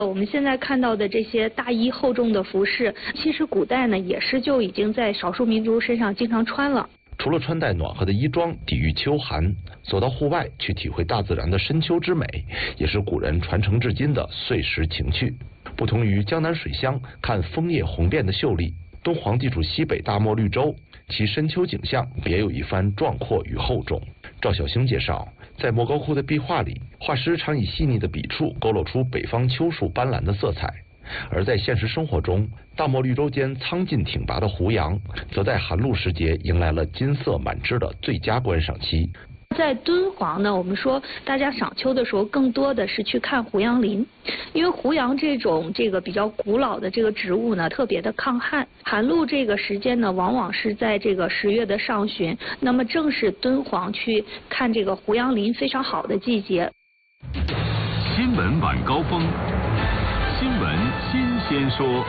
我们现在看到的这些大衣厚重的服饰，其实古代呢也是就已经在少数民族身上经常穿了。 除了穿戴暖和的衣装抵御秋寒，走到户外去体会大自然的深秋之美，也是古人传承至今的岁时情趣。不同于江南水乡看枫叶红遍的秀丽，敦煌地处西北大漠绿洲，其深秋景象别有一番壮阔与厚重。赵小星介绍，在莫高窟的壁画里，画师常以细腻的笔触勾勒出北方秋树斑斓的色彩，而在现实生活中，大漠绿洲间苍劲挺拔的胡杨，则在寒露时节迎来了金色满枝的最佳观赏期。 在敦煌呢，我们说大家赏秋的时候，更多的是去看胡杨林，因为胡杨这个比较古老的这个植物呢，特别的抗旱。寒露这个时间呢，往往是在这个10月的上旬，那么正是敦煌去看这个胡杨林非常好的季节。 新闻晚高峰，新闻新鲜说。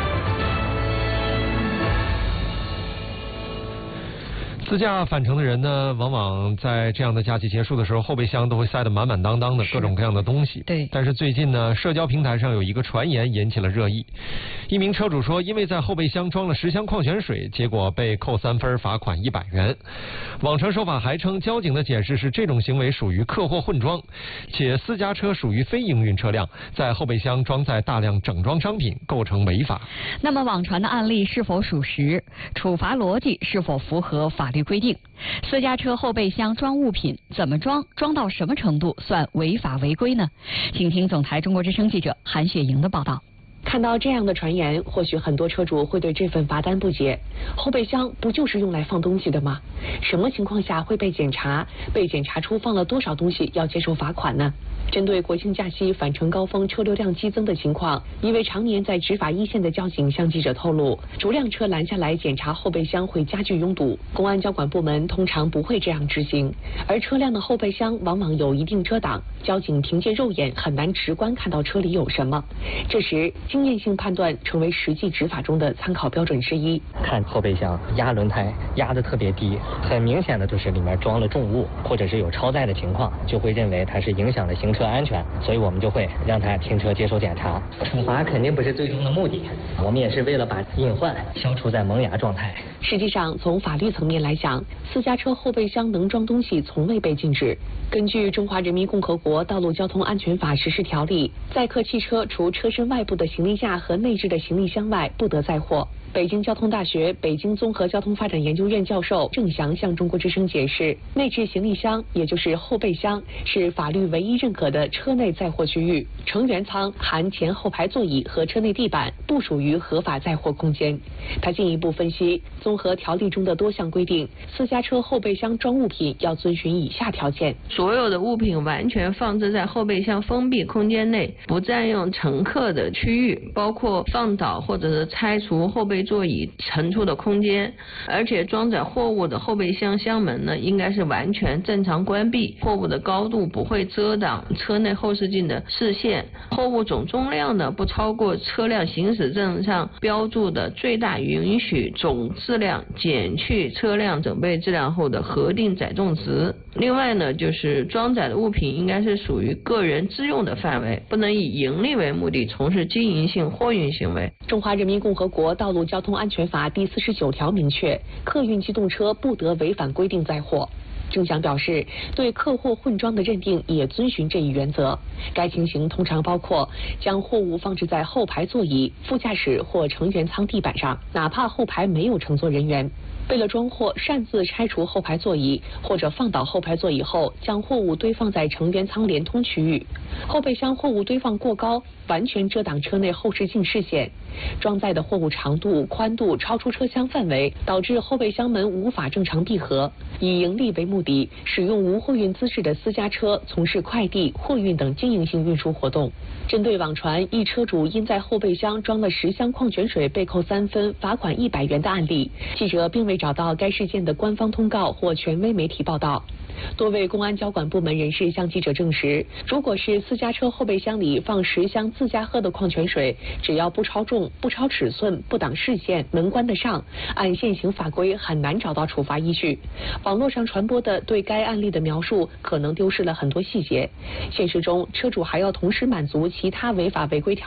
自驾返程的人呢，往往在这样的假期结束的时候，后备箱都会塞得满满当当的各种各样的东西。 对。 但是最近呢，社交平台上有一个传言引起了热议。一名车主说，因为在后备箱装了10箱矿泉水，结果被扣3分，罚款100元。网传说法还称，交警的解释是这种行为属于客货混装，且私家车属于非营运车辆，在后备箱装载大量整装商品，构成违法。 那么网传的案例是否属实？处罚逻辑是否符合法律规定？私家车后备箱装物品怎么装到什么程度算违法违规呢？请听总台中国之声记者韩雪莹的报道。 看到这样的传言，或许很多车主会对这份罚单不解。后备箱不就是用来放东西的吗？什么情况下会被检查？被检查出放了多少东西要接受罚款呢？针对国庆假期返程高峰车流量激增的情况，一位常年在执法一线的交警向记者透露，逐辆车拦下来检查后备箱会加剧拥堵，公安交管部门通常不会这样执行，而车辆的后备箱往往有一定遮挡，交警凭借肉眼很难直观看到车里有什么。这时经验性判断成为实际执法中的参考标准之一。 看后备箱压轮胎压得特别低，很明显的就是里面装了重物，或者是有超载的情况，就会认为它是影响了行车安全，所以我们就会让他停车接受检查。处罚肯定不是最终的目的，我们也是为了把隐患消除在萌芽状态。 实际上，从法律层面来讲，私家车后备箱能装东西从未被禁止。根据《中华人民共和国道路交通安全法实施条例》，载客汽车除车身外部的行李架和内置的行李箱外，不得载货。北京交通大学北京综合交通发展研究院教授郑翔向中国之声解释，内置行李箱也就是后备箱是法律唯一认可的车内载货区域，成员舱含前后排座椅和车内地板不属于合法载货空间。他进一步分析，综合条例中的多项规定，私家车后备箱装物品要遵循以下条件： 所有的物品完全放置在后备箱封闭空间内，不占用乘客的区域，包括放倒或者是拆除后备座椅层出的空间，而且装载货物的后备箱箱门呢，应该是完全正常关闭，货物的高度不会遮挡车内后视镜的视线，货物总重量呢不超过车辆行驶证上标注的最大允许总质量减去车辆整备质量后的核定载重值。另外呢，就是装载的物品应该是属于个人自用的范围，不能以盈利为目的从事经营性货运行为。 中华人民共和国道路交通安全法第49条明确，客运机动车不得违反规定载货。郑翔表示，对客货混装的认定也遵循这一原则。该情形通常包括将货物放置在后排座椅、副驾驶或成员舱地板上，哪怕后排没有乘坐人员。为了装货，擅自拆除后排座椅，或者放倒后排座椅后将货物堆放在成员舱连通区域。后备箱货物堆放过高，完全遮挡车内后视镜视线。装载的货物长度、宽度超出车厢范围，导致后备箱门无法正常闭合。以盈利为目的，使用无货运资质的私家车从事快递、货运等经营性运输活动。针对网传一车主因在后备箱装了10箱矿泉水被扣3分，罚款100元的案例，记者并未找到该事件的官方通告或权威媒体报道。多位公安交管部门人士向记者证实，如果是私家车后备箱里放10箱自家喝的矿泉水，只要不超重、不超尺寸、不挡视线、能关得上，按现行法规很难找到处罚依据。网络上传播的对该案例的描述可能丢失了很多细节。现实中，车主还要同时满足其他违法违规条